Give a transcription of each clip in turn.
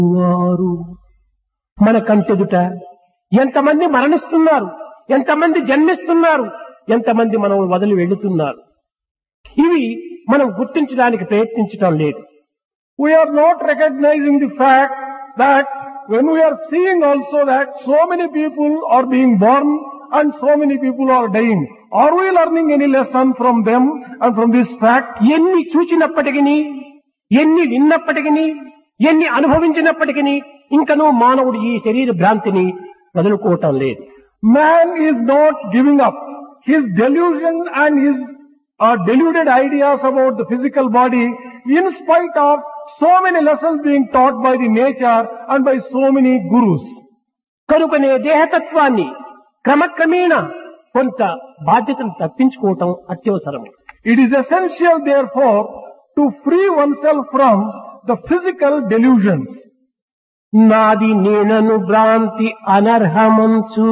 వారు మన కంటెదుట ఎంతమంది మరణిస్తున్నారు, ఎంతమంది జన్మిస్తున్నారు, ఎంతమంది మనం వదిలి వెళుతున్నారు. ఇవి మనం గుర్తించడానికి ప్రయత్నించడం లేదు. We are not recognizing the fact that when we are seeing also that so many people are being born and so many people are dying, are we learning any lesson from them and from this fact? ఎన్ని చూచినప్పటికీ, ఎన్ని విన్నప్పటికీ, ఎన్ని అనుభవించినప్పటికీ ఇంకనూ మానవుడు ఈ శరీర భ్రాంతిని వదులుకోవటం లేదు. Man is not giving up his delusion and his deluded ideas about the physical body in spite of so many lessons being taught by the nature and by so many gurus. కనుకనే దేహతత్వాన్ని క్రమక్రమేణ కొంత బాధ్యతను తప్పించుకోవటం అత్యవసరం. It is essential therefore to free oneself from the physical delusions. నాది నేనను భ్రాంతి అనర్హమంచు.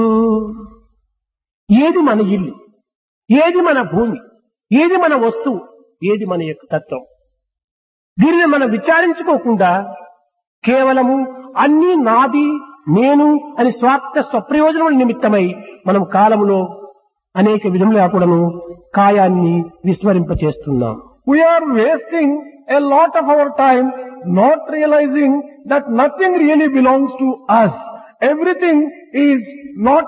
ఏది మన ఇల్లు, ఏది మన భూమి, ఏది మన వస్తువు, ఏది మన యొక్క తత్వం, దీనిని మనం విచారించుకోకుండా కేవలము అన్నీ నాది నేను అని స్వార్థ స్వప్రయోజనముల నిమిత్తమై మనం కాలములో అనేక విధములుగా కూడాను కాయాన్ని విస్మరింపచేస్తున్నాం. We are wasting a lot of our time not realizing that nothing really belongs to us. Everything is not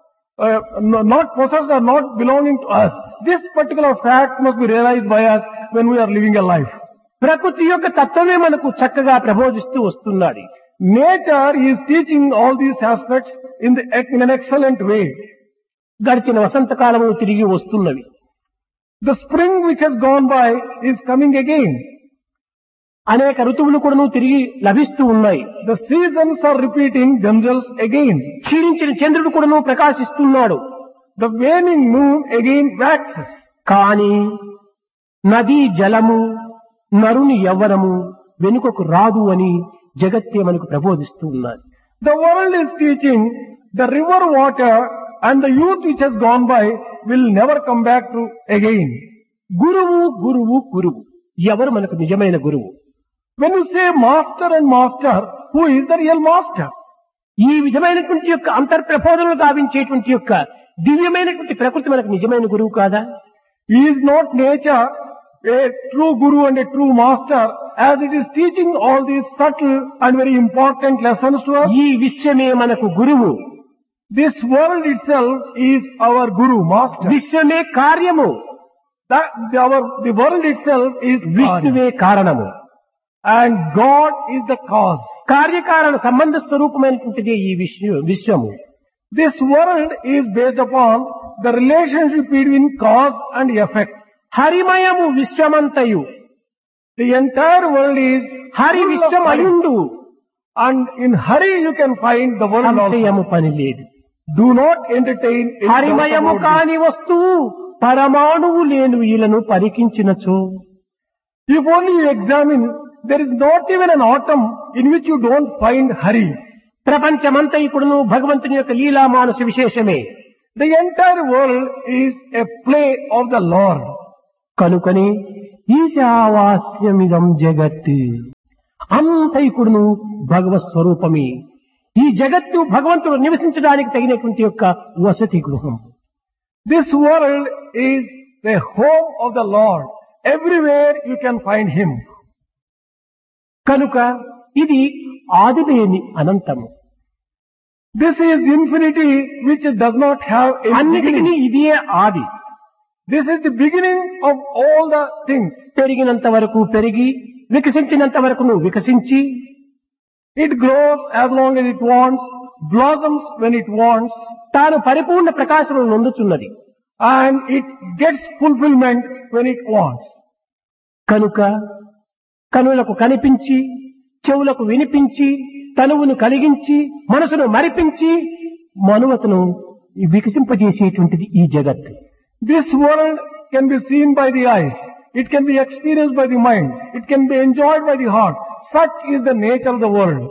possessed or not belonging to us. This particular fact must be realized by us when we are living a life. ప్రకృతి యొక్క తత్వమే మనకు చక్కగా ప్రబోధిస్తూ వస్తున్నాడు. Nature is teaching all these aspects in an excellent way. గడిచిన వసంతకాలము తిరిగి వస్తున్నవి. The spring which has gone by is coming again. అనేక ఋతువులు కూడాను తిరిగి లభిస్తూ ఉన్నాయి. The seasons are repeating themselves again. క్షీణించిన చంద్రుడు కూడాను ప్రకాశిస్తున్నాడు. The waning moon again waxes. కానీ నదీ జలము నరుని యవ్వనము వెనుకకు రాదు అని జగత్తే మనకు ప్రబోధిస్తూ ఉన్నది. The world is teaching the river water and the youth which has gone by will never come back to again. గురువు గురువు గురువు, ఎవరు మనకు నిజమైన గురువు? When you say master and master, who is the real master? ఈ విధమైనటువంటి యొక్క అంతర్ప్రబోధనలు గావించేటువంటి యొక్క దివ్యమైనటువంటి ప్రకృతి మనకు నిజమైన గురువు కాదా? Is not nature a true guru and a true master as it is teaching all these subtle and very important lessons to us? ఈ విశ్వమే మనకు గురువు. This world itself is our guru, master. విశ్వమే కార్యము. The world itself is విష్ణువే కారణము. And God is the cause. కార్యకారణ సంబంధ స్వరూపమైనటువంటిది ఈ విశ్వము. This world is based upon the relationship between cause and effect. హరిమయము విశ్వమంతయు. The entire world is Hari విశ్వమయుండు. And in Hari you can find the world also. సంశయము పని లేదు. Do not entertain. హరిమయము కాని వస్తువు పరమాణువు లేని వీలను పరికించినచో. If only you examine, there is not even an atom in which you don't find Hari. ప్రపంచమంతా ఇప్పుడును భగవంతుని యొక్క లీలా మానస విశేషమే. The entire world is a play of the Lord. కనుకని ఈశావాస్యమిదం జగత్, అంతైకుడును భగవత్ స్వరూపమే. ఈ జగత్తు భగవంతుడు నివసించడానికి తగినటువంటి యొక్క వసతి గృహం. This world is the home of the Lord. Everywhere you can find Him. కనుక ఇది ఆదిలేని అనంతము. This is infinity which does not have a అన్నిటికీ beginning. ఇదే ఆది. This is the beginning of all the things. పెరిగినంత వరకు పెరిగి, వికసించినంత వరకు వికసించి, It grows as long as it wants, blossoms when it wants, తాను పరిపూర్ణ ప్రకాశమును నొందుచున్నది. and it gets fulfillment when it wants. కనుక కనులకు కనిపించి, చెవులకు వినిపించి, తనువును కలిగించి, మనసును మరిపించి, మనువతను వికసింపజేసేటువంటిది ఈ జగత్. This world can be seen by the eyes. It can be experienced by the mind. It can be enjoyed by the heart. Such is the nature of the world.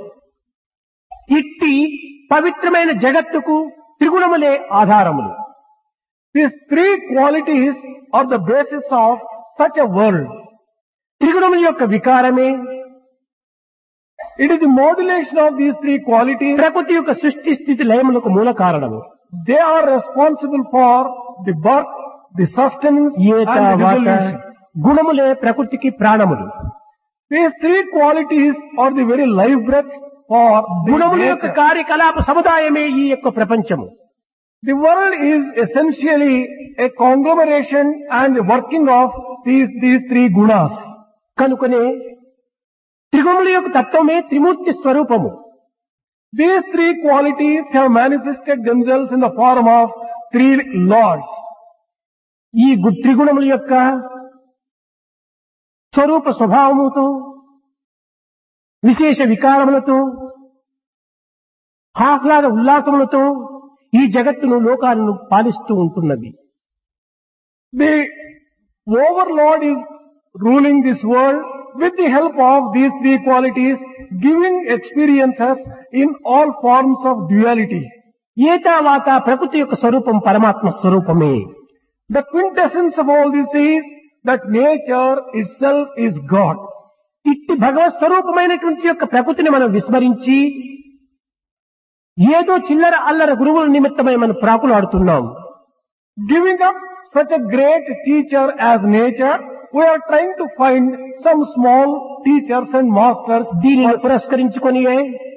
ఇట్టి పవిత్రమైన జగత్తుకు త్రిగుణములే ఆధారములు. These three qualities are the basis of such a world. త్రిగుణముల యొక్క వికారమే It is the modulation of these three qualities. ప్రకృతి యొక్క సృష్టి స్థితి లయములకు మూల కారణము. They are responsible for the birth, the sustenance ఏత and the వాత dissolution. గుణములే ప్రకృతికి ప్రాణములు. These three qualities are the very life breaths for the గుణముల యొక్క nature. కార్యకలాప సముదాయమే ఈ యొక్క ప్రపంచము. The world is essentially a conglomeration and the working of these three gunas. కనుకనే త్రిగుణముల యొక్క తత్వమే త్రిమూర్తి స్వరూపము. These three qualities have manifested themselves in the form of three lords. ఈ త్రిగుణముల యొక్క స్వరూప స్వభావముతో విశేష వికారములతో ఆహ్లాద ఉల్లాసములతో ఈ జగత్తును లోకాలను పాలిస్తూ ఉంటున్నది. The overlord is ruling this world with the help of these three qualities, giving experiences in all forms of duality. ఏతావాత ప్రకృతి యొక్క స్వరూపం పరమాత్మ స్వరూపమే. The quintessence of all this is that nature itself is God. ఇట్టి భగవత్ స్వరూపమైనటువంటి యొక్క ప్రకృతిని మనం విస్మరించి ఏదో చిల్లర అల్లర గురువుల నిమిత్తమై మనం ప్రాకులాడుతున్నాం. Giving up such a great teacher as nature, we are trying to find some small teachers and masters. దీనిని పురస్కరించుకొని